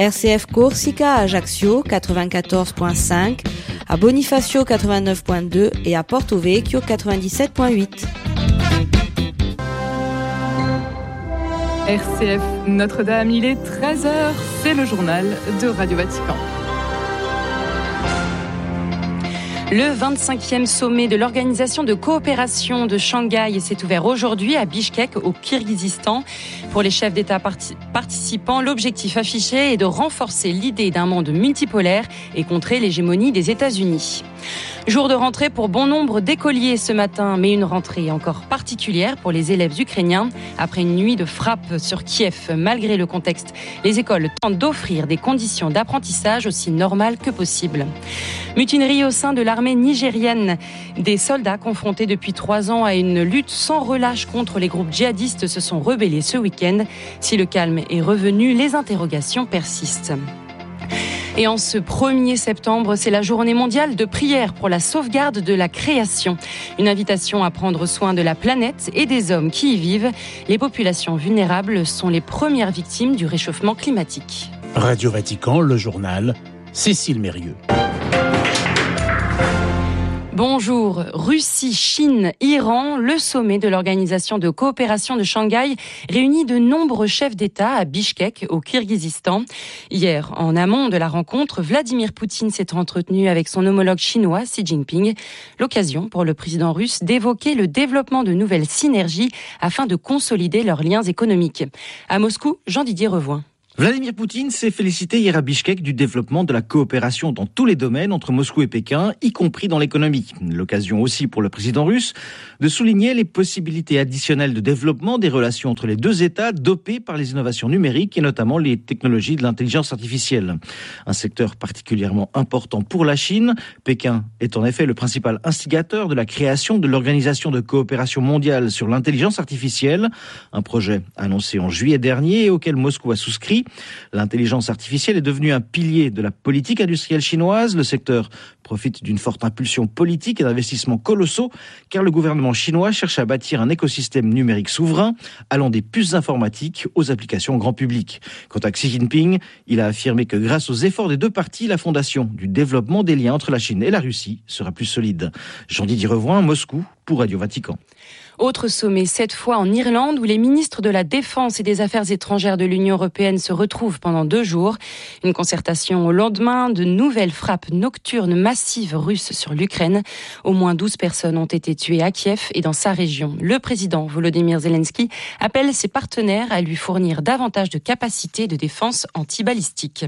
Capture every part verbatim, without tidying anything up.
R C F Corsica à Ajaccio quatre-vingt-quatorze virgule cinq, à Bonifacio quatre-vingt-neuf virgule deux et à Porto Vecchio quatre-vingt-dix-sept virgule huit. R C F Notre-Dame, il est treize heures, c'est le journal de Radio Vatican. Le vingt-cinquième sommet de l'Organisation de coopération de Shanghai s'est ouvert aujourd'hui à Bichkek, au Kirghizistan. Pour les chefs d'État parti- participants, l'objectif affiché est de renforcer l'idée d'un monde multipolaire et contrer l'hégémonie des États-Unis. Jour de rentrée pour bon nombre d'écoliers ce matin, mais une rentrée encore particulière pour les élèves ukrainiens. Après une nuit de frappe sur Kiev, malgré le contexte, les écoles tentent d'offrir des conditions d'apprentissage aussi normales que possible. Mutinerie au sein de l'armée nigérienne. Des soldats confrontés depuis trois ans à une lutte sans relâche contre les groupes djihadistes se sont rebellés ce week-end. Si le calme est revenu, les interrogations persistent. Et en ce premier septembre, c'est la journée mondiale de prière pour la sauvegarde de la création. Une invitation à prendre soin de la planète et des hommes qui y vivent. Les populations vulnérables sont les premières victimes du réchauffement climatique. Radio Vatican, le journal, Cécile Mérieux. Bonjour. Russie, Chine, Iran, le sommet de l'Organisation de coopération de Shanghai réunit de nombreux chefs d'État à Bichkek, au Kirghizistan. Hier, en amont de la rencontre, Vladimir Poutine s'est entretenu avec son homologue chinois, Xi Jinping. L'occasion pour le président russe d'évoquer le développement de nouvelles synergies afin de consolider leurs liens économiques. À Moscou, Jean-Didier Revoin. Vladimir Poutine s'est félicité hier à Bichkek du développement de la coopération dans tous les domaines entre Moscou et Pékin, y compris dans l'économie. L'occasion aussi pour le président russe de souligner les possibilités additionnelles de développement des relations entre les deux États dopées par les innovations numériques et notamment les technologies de l'intelligence artificielle. Un secteur particulièrement important pour la Chine. Pékin est en effet le principal instigateur de la création de l'Organisation de coopération mondiale sur l'intelligence artificielle, un projet annoncé en juillet dernier et auquel Moscou a souscrit. L'intelligence artificielle est devenue un pilier de la politique industrielle chinoise. Le secteur profite d'une forte impulsion politique et d'investissements colossaux car le gouvernement chinois cherche à bâtir un écosystème numérique souverain allant des puces informatiques aux applications grand public. Quant à Xi Jinping, il a affirmé que grâce aux efforts des deux parties, la fondation du développement des liens entre la Chine et la Russie sera plus solide. Jean-Didier Revoin, Moscou, pour Radio Vatican. Autre sommet, cette fois en Irlande, où les ministres de la Défense et des Affaires étrangères de l'Union européenne se retrouvent pendant deux jours. Une concertation au lendemain de nouvelles frappes nocturnes massives russes sur l'Ukraine. Au moins douze personnes ont été tuées à Kiev et dans sa région. Le président Volodymyr Zelensky appelle ses partenaires à lui fournir davantage de capacités de défense antibalistique.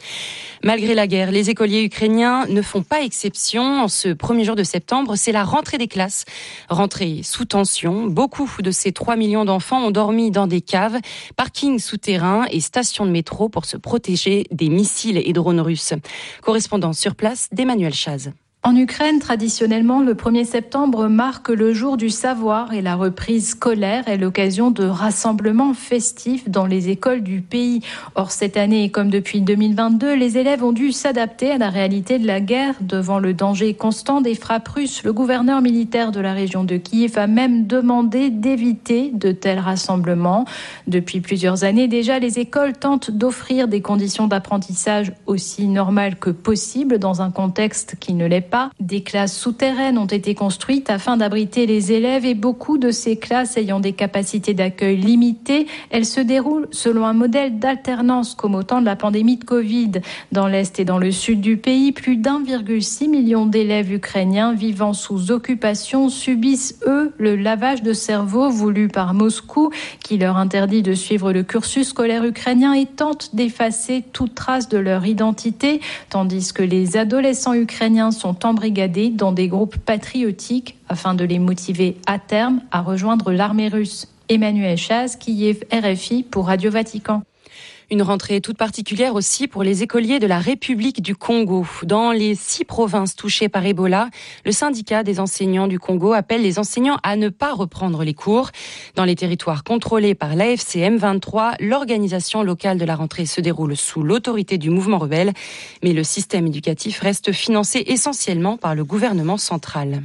Malgré la guerre, les écoliers ukrainiens ne font pas exception. En ce premier jour de septembre, c'est la rentrée des classes. Rentrée sous tension. Beaucoup de ces trois millions d'enfants ont dormi dans des caves, parkings souterrains et stations de métro pour se protéger des missiles et drones russes. Correspondant sur place d'Emmanuel Chaz. En Ukraine, traditionnellement, le premier septembre marque le jour du savoir et la reprise scolaire est l'occasion de rassemblements festifs dans les écoles du pays. Or, cette année, comme depuis deux mille vingt-deux, les élèves ont dû s'adapter à la réalité de la guerre. Devant le danger constant des frappes russes, le gouverneur militaire de la région de Kiev a même demandé d'éviter de tels rassemblements. Depuis plusieurs années déjà, les écoles tentent d'offrir des conditions d'apprentissage aussi normales que possible dans un contexte qui ne l'est pas. Des classes souterraines ont été construites afin d'abriter les élèves et beaucoup de ces classes ayant des capacités d'accueil limitées, elles se déroulent selon un modèle d'alternance comme au temps de la pandémie de Covid. Dans l'Est et dans le Sud du pays, plus d'un virgule six million d'élèves ukrainiens vivant sous occupation subissent, eux, le lavage de cerveau voulu par Moscou qui leur interdit de suivre le cursus scolaire ukrainien et tente d'effacer toute trace de leur identité, tandis que les adolescents ukrainiens sont embrigadés dans des groupes patriotiques afin de les motiver à terme à rejoindre l'armée russe. Emmanuel Chaz, Kiev, R F I pour Radio Vatican. Une rentrée toute particulière aussi pour les écoliers de la République du Congo. Dans les six provinces touchées par Ebola, le syndicat des enseignants du Congo appelle les enseignants à ne pas reprendre les cours. Dans les territoires contrôlés par l'A F C M vingt-trois, l'organisation locale de la rentrée se déroule sous l'autorité du mouvement rebelle. Mais le système éducatif reste financé essentiellement par le gouvernement central.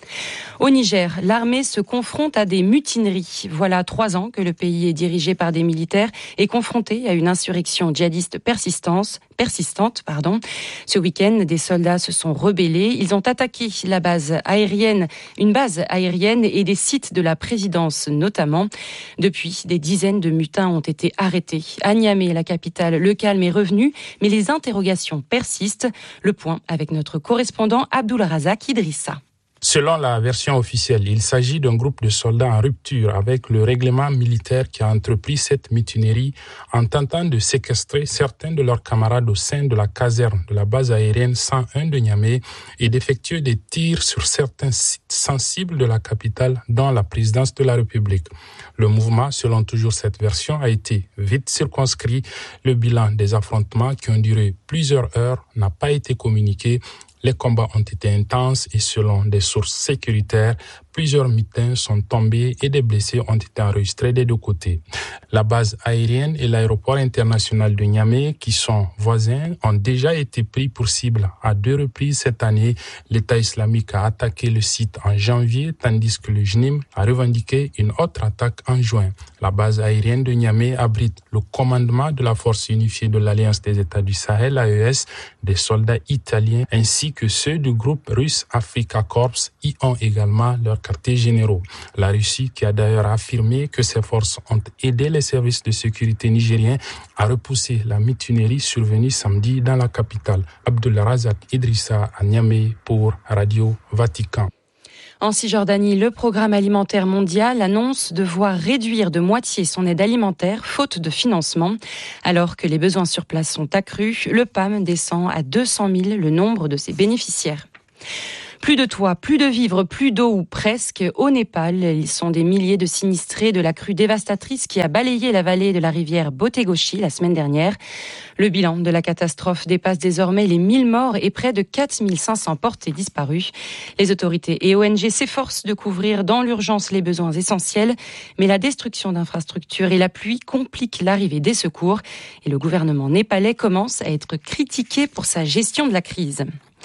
Au Niger, l'armée se confronte à des mutineries. Voilà trois ans que le pays est dirigé par des militaires et confronté à une insurrection djihadiste persistante. persistante pardon. Ce week-end, des soldats se sont rebellés. Ils ont attaqué la base aérienne, une base aérienne et des sites de la présidence notamment. Depuis, des dizaines de mutins ont été arrêtés. À Niamey, la capitale, le calme est revenu, mais les interrogations persistent. Le point avec notre correspondant Abdulrazak Idrissa. Selon la version officielle, il s'agit d'un groupe de soldats en rupture avec le règlement militaire qui a entrepris cette mutinerie en tentant de séquestrer certains de leurs camarades au sein de la caserne de la base aérienne cent un de Niamey et d'effectuer des tirs sur certains sites sensibles de la capitale dans la présidence de la République. Le mouvement, selon toujours cette version, a été vite circonscrit. Le bilan des affrontements qui ont duré plusieurs heures n'a pas été communiqué. Les combats ont été intenses et selon des sources sécuritaires, plusieurs mutins sont tombés et des blessés ont été enregistrés des deux côtés. La base aérienne et l'aéroport international de Niamey, qui sont voisins, ont déjà été pris pour cible. À deux reprises cette année, l'État islamique a attaqué le site en janvier, tandis que le J N I M a revendiqué une autre attaque en juin. La base aérienne de Niamey abrite le commandement de la force unifiée de l'Alliance des États du Sahel, A E S, des soldats italiens ainsi que ceux du groupe russe Africa Corps y ont également leurs quartiers généraux. La Russie, qui a d'ailleurs affirmé que ses forces ont aidé les services de sécurité nigériens à repousser la mutinerie survenue samedi dans la capitale. Abdulrazak Idrissa à Niamey pour Radio Vatican. En Cisjordanie, le programme alimentaire mondial annonce devoir réduire de moitié son aide alimentaire faute de financement. Alors que les besoins sur place sont accrus, le P A M descend à deux cent mille le nombre de ses bénéficiaires. Plus de toit, plus de vivres, plus d'eau ou presque. Au Népal, ils sont des milliers de sinistrés de la crue dévastatrice qui a balayé la vallée de la rivière Botegoshi la semaine dernière. Le bilan de la catastrophe dépasse désormais les mille morts et près de quatre mille cinq cents portés disparus. Les autorités et O N G s'efforcent de couvrir dans l'urgence les besoins essentiels, mais la destruction d'infrastructures et la pluie compliquent l'arrivée des secours. Et le gouvernement népalais commence à être critiqué pour sa gestion de la crise.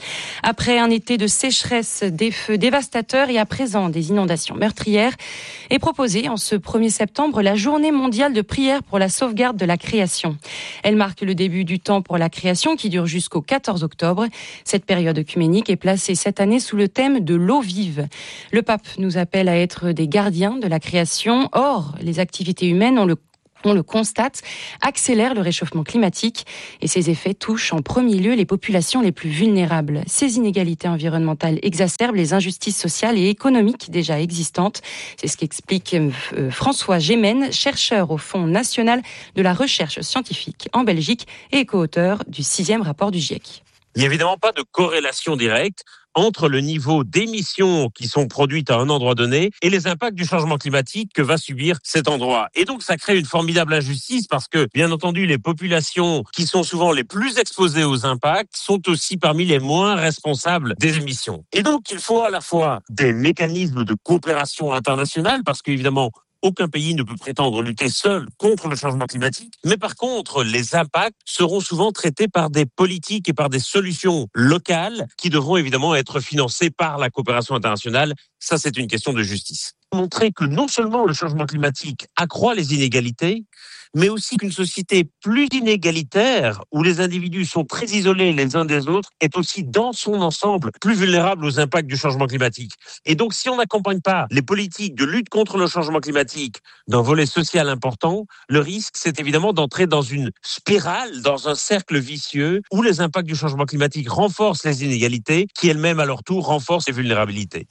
Après un été de sécheresse, des feux dévastateurs et à présent des inondations meurtrières, est proposée en ce premier septembre la journée mondiale de prière pour la sauvegarde de la création. Elle marque le début du temps pour la création qui dure jusqu'au quatorze octobre. Cette période œcuménique est placée cette année sous le thème de l'eau vive. Le pape nous appelle à être des gardiens de la création. Or, les activités humaines ont le on le constate, accélère le réchauffement climatique et ses effets touchent en premier lieu les populations les plus vulnérables. Ces inégalités environnementales exacerbent les injustices sociales et économiques déjà existantes. C'est ce qu'explique François Gémen, chercheur au Fonds national de la recherche scientifique en Belgique et co-auteur du sixième rapport du GIEC. Il n'y a évidemment pas de corrélation directe entre le niveau d'émissions qui sont produites à un endroit donné et les impacts du changement climatique que va subir cet endroit. Et donc, ça crée une formidable injustice parce que, bien entendu, les populations qui sont souvent les plus exposées aux impacts sont aussi parmi les moins responsables des émissions. Et donc, il faut à la fois des mécanismes de coopération internationale parce qu'évidemment, aucun pays ne peut prétendre lutter seul contre le changement climatique. Mais par contre, les impacts seront souvent traités par des politiques et par des solutions locales qui devront évidemment être financées par la coopération internationale. Ça, c'est une question de justice. Montrer que non seulement le changement climatique accroît les inégalités, mais aussi qu'une société plus inégalitaire, où les individus sont très isolés les uns des autres, est aussi dans son ensemble plus vulnérable aux impacts du changement climatique. Et donc, si on n'accompagne pas les politiques de lutte contre le changement climatique d'un volet social important, le risque, c'est évidemment d'entrer dans une spirale, dans un cercle vicieux, où les impacts du changement climatique renforcent les inégalités, qui elles-mêmes, à leur tour, renforcent les vulnérabilités.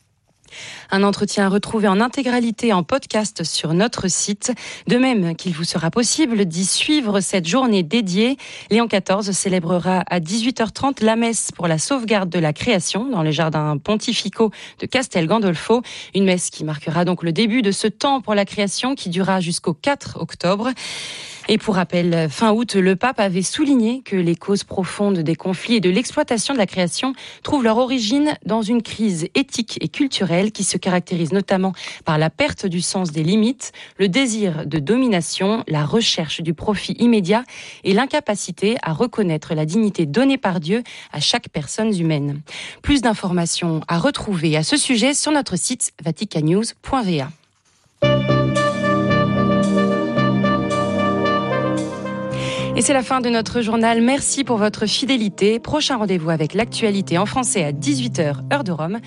Un entretien retrouvé en intégralité en podcast sur notre site. De même qu'il vous sera possible d'y suivre cette journée dédiée. Léon quatorze célébrera à dix-huit heures trente la messe pour la sauvegarde de la création dans les jardins pontificaux de Castel Gandolfo. Une messe qui marquera donc le début de ce temps pour la création qui durera jusqu'au quatre octobre. Et pour rappel, fin août, le pape avait souligné que les causes profondes des conflits et de l'exploitation de la création trouvent leur origine dans une crise éthique et culturelle qui se caractérise notamment par la perte du sens des limites, le désir de domination, la recherche du profit immédiat et l'incapacité à reconnaître la dignité donnée par Dieu à chaque personne humaine. Plus d'informations à retrouver à ce sujet sur notre site vaticannews point v a. Et c'est la fin de notre journal. Merci pour votre fidélité. Prochain rendez-vous avec l'actualité en français à dix-huit heures, heure de Rome.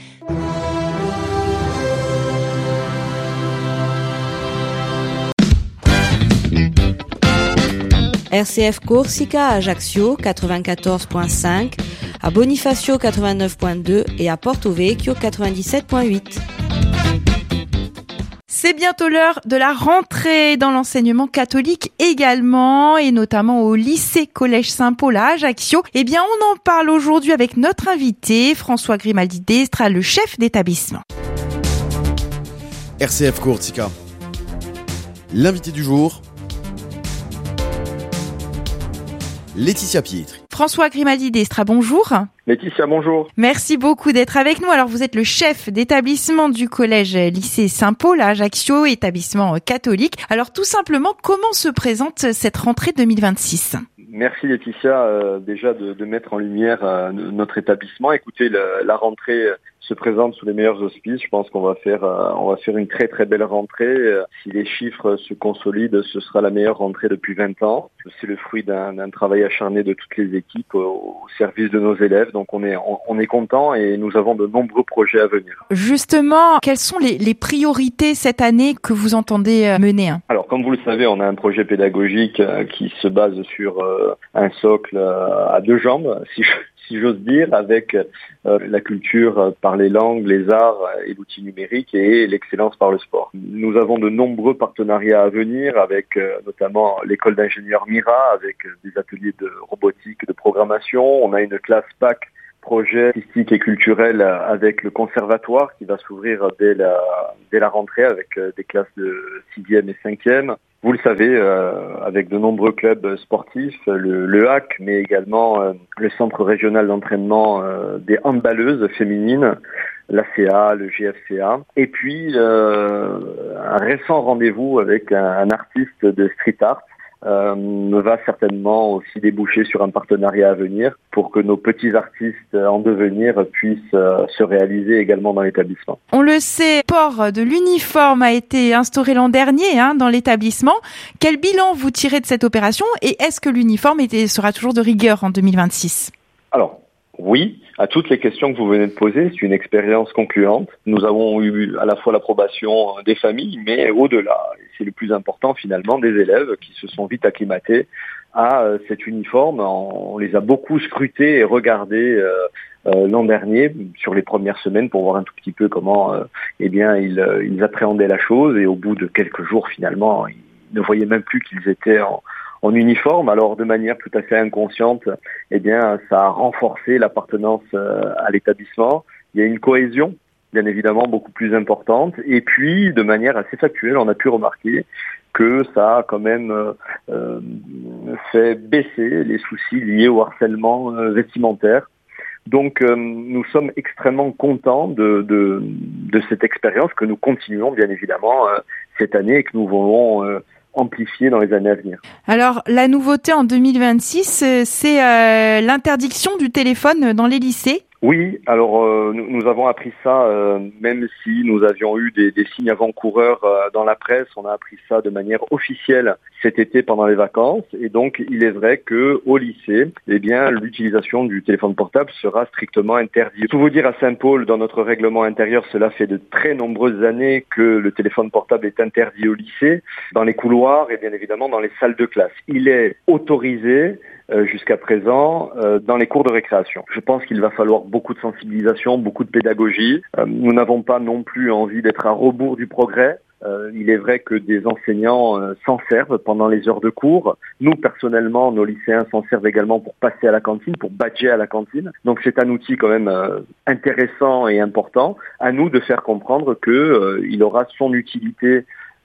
R C F Corsica à Ajaccio quatre-vingt-quatorze virgule cinq, à Bonifacio quatre-vingt-neuf virgule deux et à Porto Vecchio quatre-vingt-dix-sept virgule huit. C'est bientôt l'heure de la rentrée dans l'enseignement catholique également, et notamment au lycée Collège Saint-Paul à Ajaccio. Eh bien, on en parle aujourd'hui avec notre invité, François Grimaldi Destra, le chef d'établissement. R C F Corsica. L'invité du jour, Laetitia Pietri. François Grimaldi Destra, bonjour. Laetitia, bonjour. Merci beaucoup d'être avec nous. Alors, vous êtes le chef d'établissement du collège lycée Saint-Paul à Ajaccio, établissement catholique. Alors, tout simplement, comment se présente cette rentrée deux mille vingt-six ? Merci Laetitia, euh, déjà de, de mettre en lumière euh, notre établissement. Écoutez, le, la rentrée se présente sous les meilleurs auspices. Je pense qu'on va faire, euh, on va faire une très très belle rentrée. Euh, si les chiffres se consolident, ce sera la meilleure rentrée depuis vingt ans. C'est le fruit d'un, d'un travail acharné de toutes les équipes au, au service de nos élèves. Donc on est, on, on est content et nous avons de nombreux projets à venir. Justement, quelles sont les, les priorités cette année que vous entendez mener ? Alors, comme vous le savez, on a un projet pédagogique euh, qui se base sur euh, un socle euh, à deux jambes, si je si j'ose dire, avec euh, la culture euh, par les langues, les arts et l'outil numérique et l'excellence par le sport. Nous avons de nombreux partenariats à venir avec euh, notamment l'école d'ingénieurs Mira, avec euh, des ateliers de robotique, de programmation. On a une classe P A C, projet artistique et culturel, avec le conservatoire qui va s'ouvrir dès la, dès la rentrée avec euh, des classes de sixième et cinquième. Vous le savez, euh, avec de nombreux clubs sportifs, le, le H A C, mais également euh, le centre régional d'entraînement euh, des handballeuses féminines, l'A C A, le G F C A. Et puis, euh, un récent rendez-vous avec un, un artiste de street art euh, va certainement aussi déboucher sur un partenariat à venir pour que nos petits artistes en devenir puissent euh, se réaliser également dans l'établissement. On le sait, le port de l'uniforme a été instauré l'an dernier hein, dans l'établissement. Quel bilan vous tirez de cette opération et est-ce que l'uniforme était, sera toujours de rigueur en deux mille vingt-six ? Alors, oui, à toutes les questions que vous venez de poser, c'est une expérience concluante. Nous avons eu à la fois l'approbation des familles, mais au-delà, c'est le plus important finalement, des élèves qui se sont vite acclimatés à cet uniforme. On les a beaucoup scrutés et regardés euh, euh, l'an dernier, sur les premières semaines, pour voir un tout petit peu comment euh, eh bien, ils, ils appréhendaient la chose. Et au bout de quelques jours, finalement, ils ne voyaient même plus qu'ils étaient en en uniforme. Alors de manière tout à fait inconsciente, eh bien ça a renforcé l'appartenance à l'établissement. Il y a une cohésion, bien évidemment, beaucoup plus importante. Et puis, de manière assez factuelle, on a pu remarquer que ça a quand même euh, fait baisser les soucis liés au harcèlement euh, vestimentaire. Donc euh, nous sommes extrêmement contents de, de, de cette expérience que nous continuons, bien évidemment, euh, cette année et que nous voulons euh, amplifier dans les années à venir. Alors, la nouveauté en deux mille vingt-six, c'est euh, l'interdiction du téléphone dans les lycées. Oui, alors euh, nous, nous avons appris ça, euh, même si nous avions eu des, des signes avant-coureurs euh, dans la presse, on a appris ça de manière officielle cet été pendant les vacances. Et donc, il est vrai que au lycée, eh bien, l'utilisation du téléphone portable sera strictement interdite. Tout vous dire, à Saint-Paul, dans notre règlement intérieur, cela fait de très nombreuses années que le téléphone portable est interdit au lycée, dans les couloirs et bien évidemment dans les salles de classe. Il est autorisé Euh, jusqu'à présent euh, dans les cours de récréation. Je pense qu'il va falloir beaucoup de sensibilisation, beaucoup de pédagogie. Euh, nous n'avons pas non plus envie d'être à rebours du progrès. Euh, il est vrai que des enseignants euh, s'en servent pendant les heures de cours. Nous, personnellement, nos lycéens s'en servent également pour passer à la cantine, pour badger à la cantine. Donc c'est un outil quand même euh, intéressant et important. À nous de faire comprendre que euh, il aura son utilité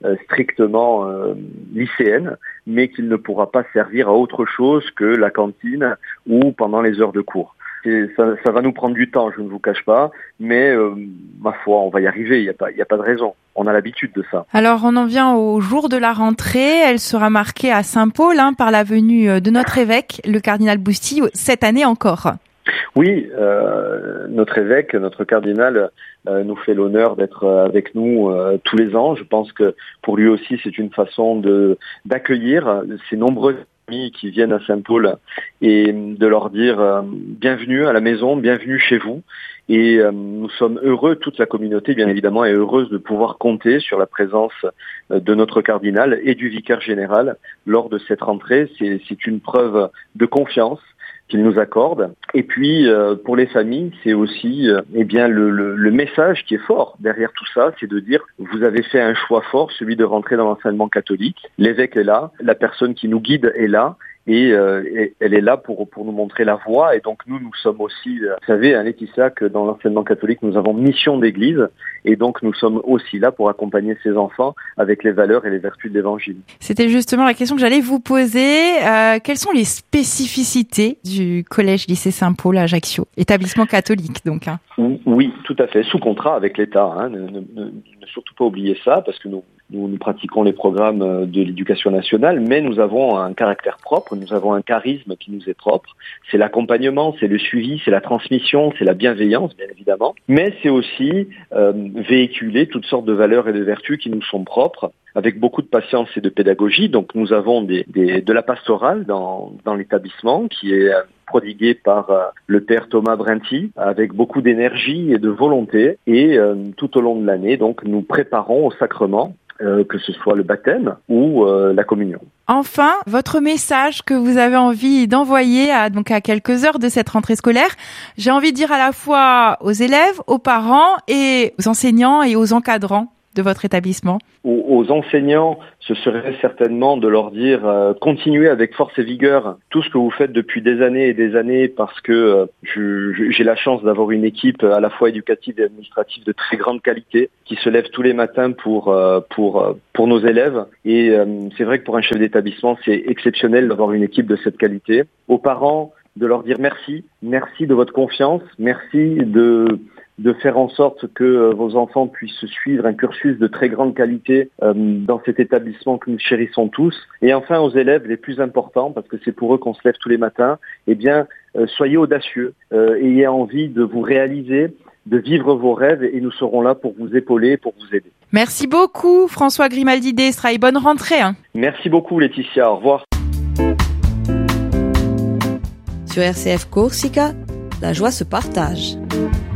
euh, strictement euh, lycéenne, mais qu'il ne pourra pas servir à autre chose que la cantine ou pendant les heures de cours. Et ça, ça va nous prendre du temps, je ne vous cache pas, mais euh, ma foi, on va y arriver, il n'y a pas, il n'y a pas de raison. On a l'habitude de ça. Alors, on en vient au jour de la rentrée. Elle sera marquée à Saint-Paul hein, par la venue de notre évêque, le cardinal Bousty, cette année encore. Oui, euh, notre évêque, notre cardinal euh, nous fait l'honneur d'être avec nous euh, tous les ans. Je pense que pour lui aussi, c'est une façon de d'accueillir ces nombreux amis qui viennent à Saint-Paul et de leur dire euh, bienvenue à la maison, bienvenue chez vous. Et euh, nous sommes heureux, toute la communauté bien évidemment est heureuse de pouvoir compter sur la présence euh, de notre cardinal et du vicaire général lors de cette rentrée. C'est, c'est une preuve de confiance qu'il nous accorde. Et puis euh, pour les familles, c'est aussi euh, eh bien le, le, le message qui est fort derrière tout ça, c'est de dire vous avez fait un choix fort, celui de rentrer dans l'enseignement catholique. L'évêque est là, la personne qui nous guide est là. Et, euh, et elle est là pour pour nous montrer la voie. Et donc nous, nous sommes aussi, euh, vous savez, hein, Laetitia, que dans l'enseignement catholique, nous avons mission d'église. Et donc nous sommes aussi là pour accompagner ces enfants avec les valeurs et les vertus de l'Évangile. C'était justement la question que j'allais vous poser. Euh, quelles sont les spécificités du collège-lycée Saint-Paul à Ajaccio, établissement catholique donc hein. Oui, tout à fait, sous contrat avec l'État. Hein. Ne, ne, ne, ne surtout pas oublier ça, parce que nous, nous, nous pratiquons les programmes de l'éducation nationale, mais nous avons un caractère propre, nous avons un charisme qui nous est propre. C'est l'accompagnement, c'est le suivi, c'est la transmission, c'est la bienveillance, bien évidemment. Mais c'est aussi euh, véhiculer toutes sortes de valeurs et de vertus qui nous sont propres, avec beaucoup de patience et de pédagogie. Donc nous avons des, des, de la pastorale dans, dans l'établissement qui est prodiguée par euh, le père Thomas Brinty avec beaucoup d'énergie et de volonté. Et euh, tout au long de l'année, donc nous préparons au sacrement, euh, que ce soit le baptême ou euh, la communion. Enfin, votre message que vous avez envie d'envoyer à, donc à quelques heures de cette rentrée scolaire, j'ai envie de dire à la fois aux élèves, aux parents et aux enseignants et aux encadrants de votre établissement. Aux, aux enseignants, ce serait certainement de leur dire euh, continuez avec force et vigueur tout ce que vous faites depuis des années et des années, parce que euh, je, je, j'ai la chance d'avoir une équipe à la fois éducative et administrative de très grande qualité qui se lève tous les matins pour euh, pour euh, pour nos élèves. Et euh, c'est vrai que pour un chef d'établissement, c'est exceptionnel d'avoir une équipe de cette qualité. Aux parents, de leur dire merci, merci de votre confiance, merci de de faire en sorte que euh, vos enfants puissent suivre un cursus de très grande qualité euh, dans cet établissement que nous chérissons tous. Et enfin, aux élèves les plus importants, parce que c'est pour eux qu'on se lève tous les matins, eh bien, euh, soyez audacieux, euh, ayez envie de vous réaliser, de vivre vos rêves, et nous serons là pour vous épauler, pour vous aider. Merci beaucoup, François Grimaldi d'Estrailles. Bonne rentrée. Hein. Merci beaucoup, Laetitia. Au revoir. Sur R C F Corsica, la joie se partage.